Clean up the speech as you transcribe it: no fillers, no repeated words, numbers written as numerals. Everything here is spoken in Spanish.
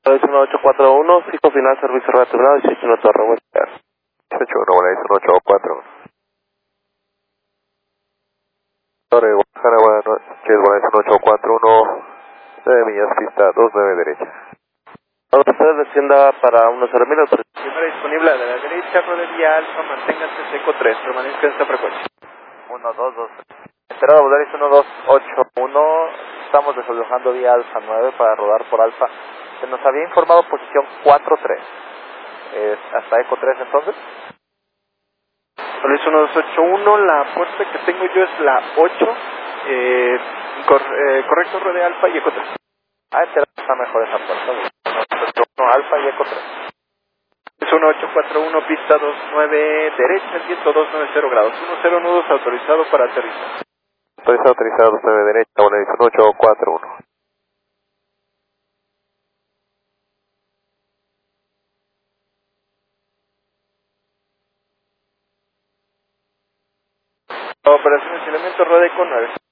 1841, fijo final, servicio retornado, 18 Torre, buen día. 181841. Torre, Guadalajara, buenas noches, buenas 1841, 9 millas, pista 29 derecha. Ahora usted descienda para 10.000, primera disponible a la derecha, rodilla alfa, manténgase seco 3, permanezca en esta frecuencia. 122. Enterado Volaris 1281, estamos desalojando vía Alfa 9 para rodar por Alfa. Se nos había informado posición 43. ¿Hasta Eco 3 entonces? Volaris 1281, la puerta que tengo yo es la 8, correcto, rodea alfa y eco 3. Enterado, está mejor esa puerta. 1 Alfa y Eco 3. Es 1841, pista 29 derecha, viento 290 grados, 10 nudos autorizado para aterrizar. Autorizado 29 derecha, Volaris 1841. Operaciones y elementos, rodea con 9.